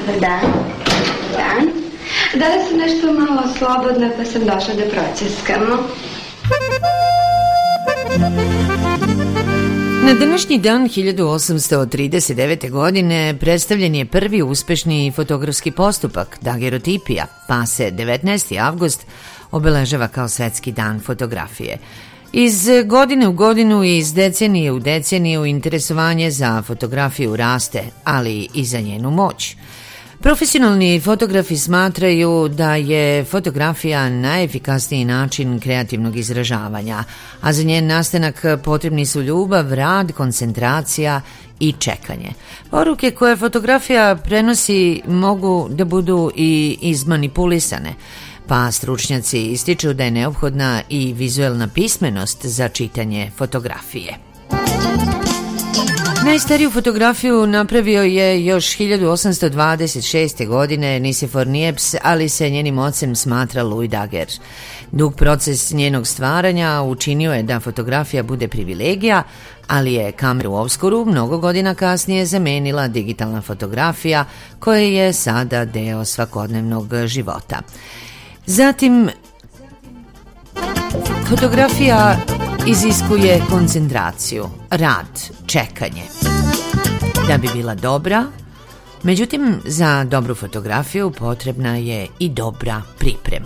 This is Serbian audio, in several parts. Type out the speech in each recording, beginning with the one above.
Dobar dan. Dan. Danas sam nešto malo slobodna, pa sam došla da proceskamo. Na današnji dan 1839. godine predstavljen je prvi uspešni fotografski postupak, dagerotipija, pa se 19. avgust obeležava kao svetski dan fotografije. Iz godine u godinu i iz decenije u deceniju interesovanje za fotografiju raste, ali i za njenu moć. Profesionalni fotografi smatraju da je fotografija najefikasniji način kreativnog izražavanja, a za njen nastanak potrebni su ljubav, rad, koncentracija i čekanje. Poruke koje fotografija prenosi mogu da budu i izmanipulisane, pa stručnjaci ističu da je neophodna i vizuelna pismenost za čitanje fotografije. Najstariju fotografiju napravio je još 1826. godine Nicephore Niepce, ali se njenim ocem smatra Louis Daguerre. Dug proces njenog stvaranja učinio je da fotografija bude privilegija, ali je kameru obskuru mnogo godina kasnije zamenila digitalna fotografija, koja je sada deo svakodnevnog života. Zatim, fotografija iziskuje koncentraciju, rad, čekanje. Da bi bila dobra, međutim, za dobru fotografiju potrebna je i dobra priprema.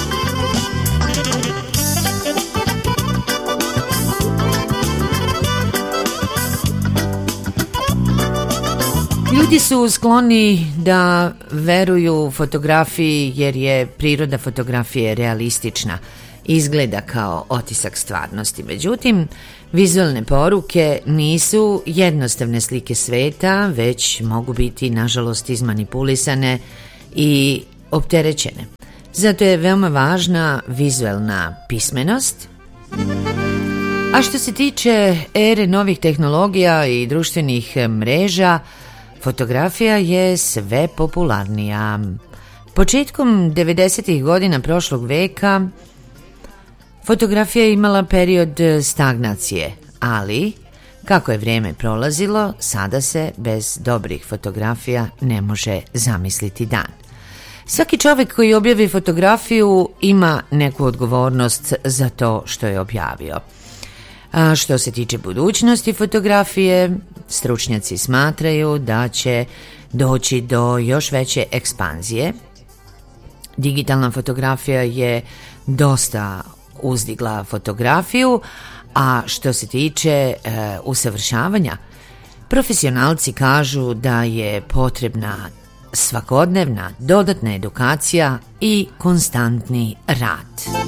Ljudi su skloni da veruju fotografiji jer je priroda fotografije realistična, izgleda kao otisak stvarnosti. Međutim, vizualne poruke nisu jednostavne slike sveta, već mogu biti, nažalost, izmanipulisane i opterećene. Zato je veoma važna vizualna pismenost. A što se tiče ere novih tehnologija i društvenih mreža, fotografija je sve popularnija. Početkom 90. godina prošlog veka fotografija je imala period stagnacije, ali kako je vrijeme prolazilo, sada se bez dobrih fotografija ne može zamisliti dan. Svaki čovjek koji objavi fotografiju ima neku odgovornost za to što je objavio. A što se tiče budućnosti fotografije, stručnjaci smatraju da će doći do još veće ekspanzije. Digitalna fotografija je dosta uzdigla fotografiju, a što se tiče usavršavanja, profesionalci kažu da je potrebna svakodnevna dodatna edukacija i konstantni rad.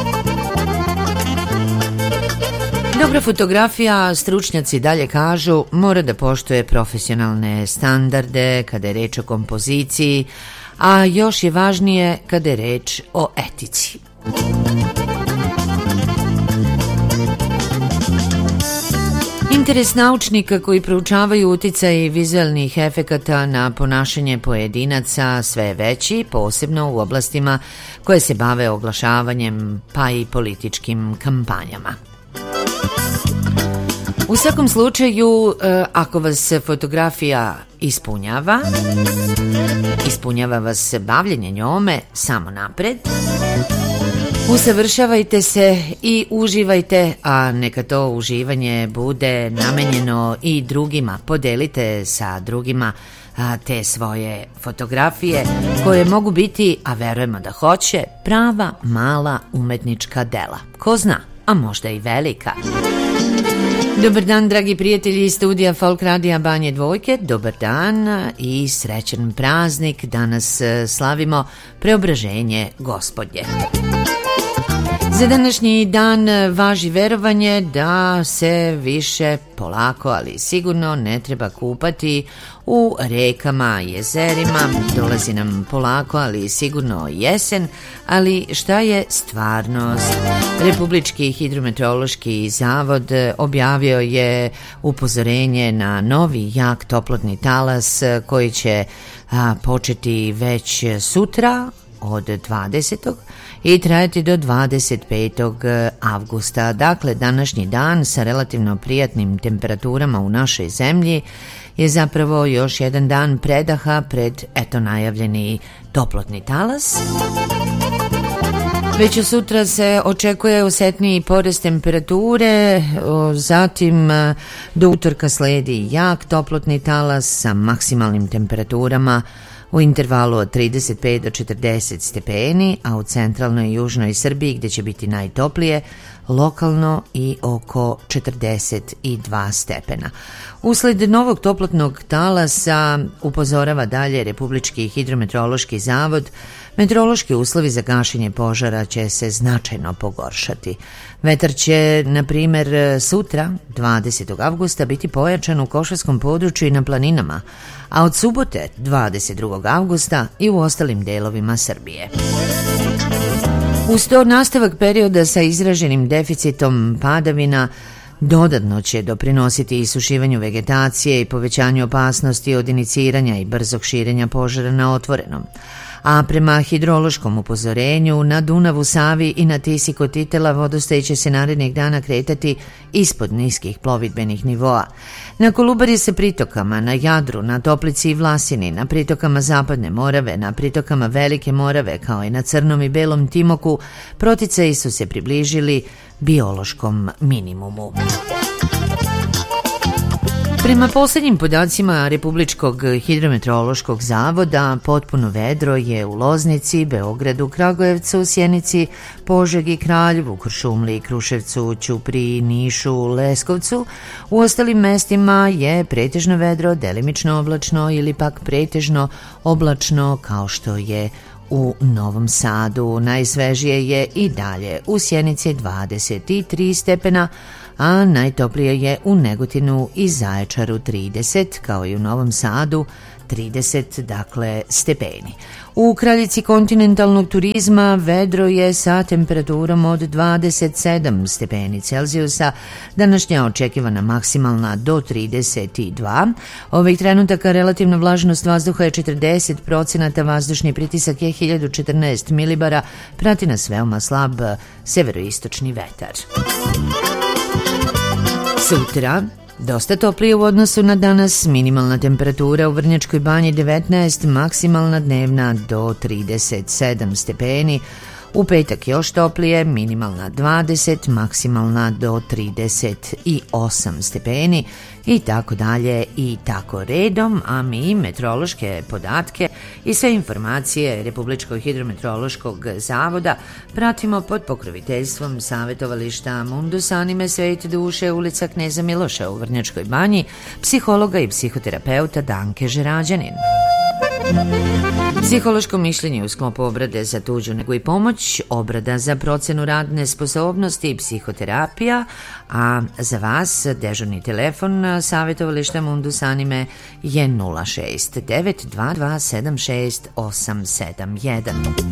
Dobra fotografija, stručnjaci dalje kažu, mora da poštuje profesionalne standarde kada je reč o kompoziciji, a još je važnije kada je reč o etici. Interes naučnika koji proučavaju uticaj vizualnih efekata na ponašanje pojedinaca sve je veći, posebno u oblastima koje se bave oglašavanjem pa i političkim kampanjama. U svakom slučaju, ako vas fotografija ispunjava vas bavljenje njome samo napred, usavršavajte se i uživajte, a neka to uživanje bude namenjeno i drugima. Podelite sa drugima te svoje fotografije koje mogu biti, a verujemo da hoće, prava mala umetnička dela. Ko zna, a možda i velika. Dobar dan, dragi prijatelji iz studija Folk Radija Banje Dvojke, dobar dan i srećan praznik. Danas slavimo Preobraženje Gospodnje. Za današnji dan važi verovanje da se više polako, ali sigurno ne treba kupati u rekama, jezerima. Dolazi nam polako, ali sigurno jesen, ali šta je stvarnost? Republički hidrometeorološki zavod objavio je upozorenje na novi jak toplotni talas koji će početi već sutra od 20. i trajati do 25. avgusta. Dakle, današnji dan sa relativno prijatnim temperaturama u našoj zemlji je zapravo još jedan dan predaha pred najavljeni toplotni talas. Već od sutra se očekuje osetniji porast temperature, zatim do utorka sledi jak toplotni talas sa maksimalnim temperaturama u intervalu od 35 do 40 stepeni, a u centralnoj i južnoj Srbiji gdje će biti najtoplije, lokalno i oko 42 stepena. Usled novog toplotnog talasa, upozorava dalje Republički hidrometeorološki zavod, meteorološki uslovi za gašenje požara će se značajno pogoršati. Vetar će, na primjer, sutra, 20. avgusta, biti pojačan u Košarskom području i na planinama, a od subote, 22. avgusta, i u ostalim delovima Srbije. Uz to nastavak perioda sa izraženim deficitom padavina dodatno će doprinositi isušivanju vegetacije i povećanju opasnosti od iniciranja i brzog širenja požara na otvorenom. A prema hidrološkom upozorenju na Dunavu, Savi i na Tisi kod Titela vodostaj će se narednih dana kretati ispod niskih plovidbenih nivoa. Na Kolubari sa pritokama, na Jadru, na Toplici i Vlasini, na pritokama Zapadne Morave, na pritokama Velike Morave kao i na Crnom i Belom Timoku proticaji su se približili biološkom minimumu. Prema posljednjim podacima Republičkog hidrometeorološkog zavoda, potpuno vedro je u Loznici, Beogradu, Kragujevcu, Sjenici, Požegi, Kraljevu, Kuršumliji, Kruševcu, Ćupriji, Nišu, Leskovcu. U ostalim mestima je pretežno vedro, delimično oblačno ili pak pretežno oblačno kao što je u Novom Sadu. Najsvežije je i dalje u Sjenici 23 stepena, a najtoplije je u Negotinu i Zaječaru 30, kao i u Novom Sadu 30, stepeni. U kraljici kontinentalnog turizma vedro je sa temperaturom od 27 stepeni Celzijusa, današnja očekivana maksimalna do 32. Ovih trenutaka relativna vlažnost vazduha je 40%, vazdušni pritisak je 1014 milibara, prati nas veoma slab severoistočni vetar. Sutra, dosta toplije u odnosu na danas, minimalna temperatura u Vrnjačkoj Banji 19, maksimalna dnevna do 37 stepeni. U petak još toplije, minimalna 20, maksimalna do 38 stepeni i tako dalje i tako redom, a mi meteorološke podatke i sve informacije Republičkog hidrometeorološkog zavoda pratimo pod pokroviteljstvom savjetovališta Mundus Anime Svet duše, ulica Kneza Miloša u Vrnjačkoj Banji, psihologa i psihoterapeuta Danke Žerađanin. Psihološko mišljenje u sklopu obrade za tuđu negu i pomoć, obrada za procenu radne sposobnosti i psihoterapija, a za vas dežurni telefon savjetovališta Mundus Anime je 069 2276 871.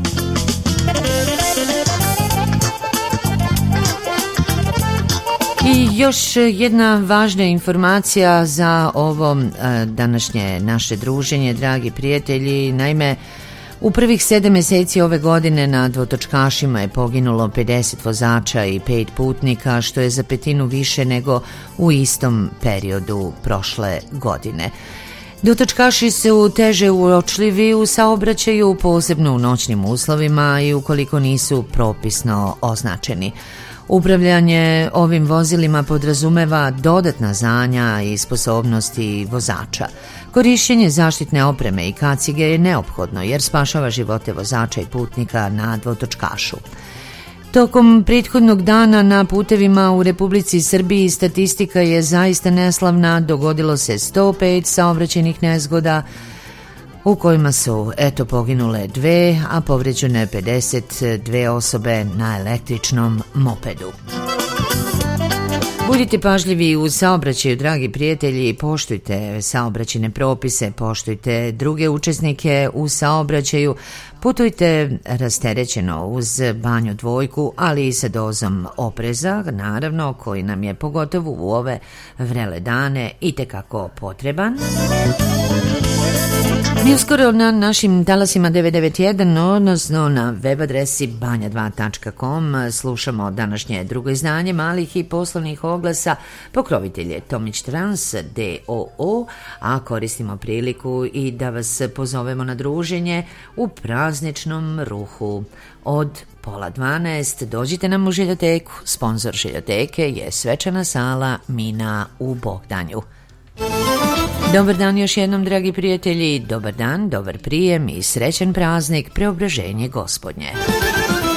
I još jedna važna informacija za ovo današnje naše druženje, dragi prijatelji. Naime, u prvih 7 mjeseci ove godine na dvotočkašima je poginulo 50 vozača i 5 putnika, što je za petinu više nego u istom periodu prošle godine. Dotočkaši su teže uočljivi u saobraćaju, posebno u noćnim uslovima i ukoliko nisu propisno označeni. Upravljanje ovim vozilima podrazumeva dodatna znanja i sposobnosti vozača. Korišćenje zaštitne opreme i kacige je neophodno jer spašava živote vozača i putnika na dvotočkašu. Tokom prethodnog dana na putevima u Republici Srbiji statistika je zaista neslavna, dogodilo se 105 saobraćajnih nezgoda, u kojima su poginule 2, a povređene 52 osobe na električnom mopedu. Budite pažljivi u saobraćaju, dragi prijatelji, poštujte saobraćajne propise, poštujte druge učesnike u saobraćaju, putujte rasterećeno uz banju dvojku, ali i sa dozom opreza, naravno, koji nam je pogotovo u ove vrele dane itekako potreban. Mi uskoro na našim talasima 991, odnosno na web adresi banja2.com slušamo današnje drugo izdanje malih i poslovnih oglasa. Pokrovitelj je Tomić Trans d.o.o., a koristimo priliku i da vas pozovemo na druženje u prazničnom ruhu. Od 11:30 dođite nam u Žiljoteku. Sponzor Žiljoteke je svečana sala Mina u Bogdanju. Dobar dan još jednom, dragi prijatelji, dobar dan, dobar prijem i srećan praznik Preobraženje Gospodnje.